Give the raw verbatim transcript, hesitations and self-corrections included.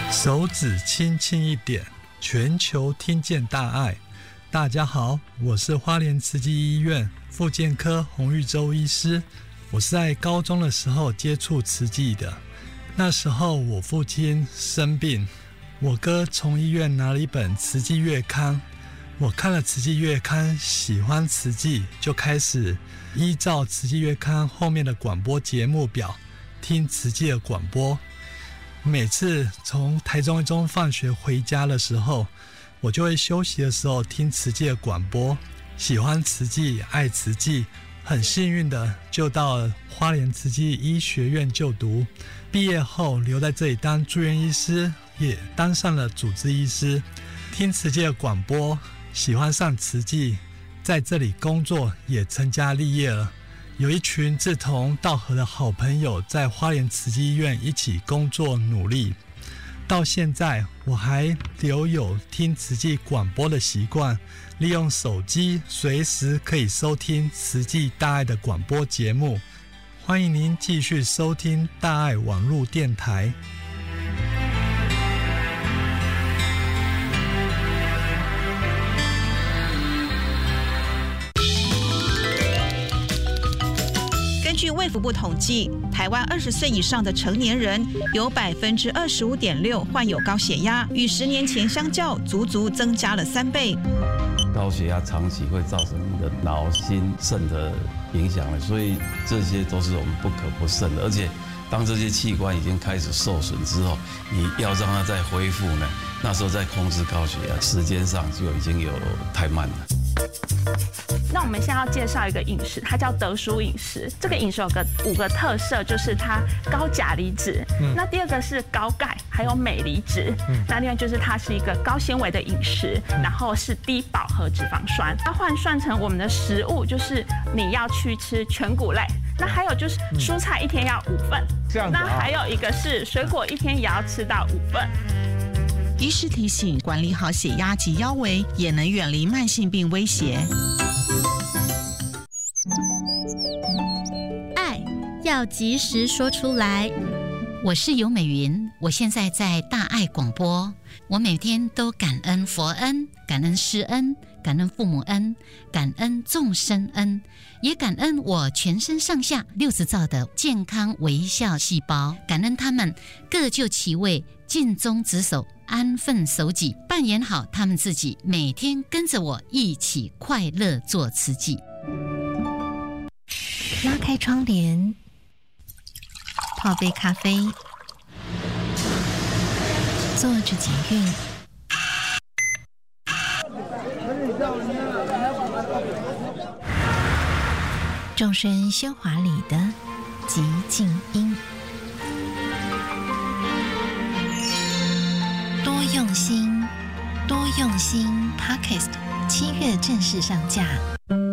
手指轻轻一点，全球听见大爱。大家好，我是花莲慈济医院复健科洪玉洲医师。我是在高中的时候接触慈济的，那时候我父亲生病，我哥从医院拿了一本慈济月刊，我看了慈济月刊，喜欢慈济，就开始依照慈济月刊后面的广播节目表听慈济的广播。每次从台中一中放学回家的时候，我就会休息的时候听慈济的广播，喜欢慈济，爱慈济，很幸运的就到了花莲慈济医学院就读，毕业后留在这里当住院医师，也当上了主治医师。听慈济的广播，喜欢上慈济，在这里工作也成家立业了。有一群志同道合的好朋友在花莲慈济医院一起工作努力，到现在我还留有听慈济广播的习惯，利用手机随时可以收听慈济大爱的广播节目。欢迎您继续收听大爱网络电台。 据卫福部统计，台湾二十岁以上的成年人有百分之二十五点六患有高血压，与十年前相较，足足增加了三倍。 高血压长期会造成你的脑、心、肾的影响了，所以这些都是我们不可不慎的。而且，当这些器官已经开始受损之后，你要让它再恢复呢，那时候再控制高血压，时间上就已经有太慢了。 那我们现在要介绍一个饮食，它叫德叔饮食。这个饮食有个五个特色，就是它高钾离子，嗯、那第二个是高钙，还有镁离子。嗯、那另外就是它是一个高纤维的饮食，嗯、然后是低饱和脂肪酸。它换算成我们的食物，就是你要去吃全谷类。那还有就是蔬菜一天要五份，这样子、啊。那还有一个是水果一天也要吃到五份。 医师提醒，管理好血压及腰围，也能远离慢性病威胁。 爱要及时说出来。我是尤美云，我现在在大爱广播。我每天都感恩佛恩，感恩师恩，感恩父母恩，感恩众生恩，也感恩我全身上下六十兆的健康微笑细胞，感恩他们各就其位，尽忠职守，安分守己，扮演好他们自己，每天跟着我一起快乐做慈济。 拉开窗帘，泡杯咖啡，坐着捷运，众生喧哗里的寂静音。多用心，多用心 Podcast 七月正式上架。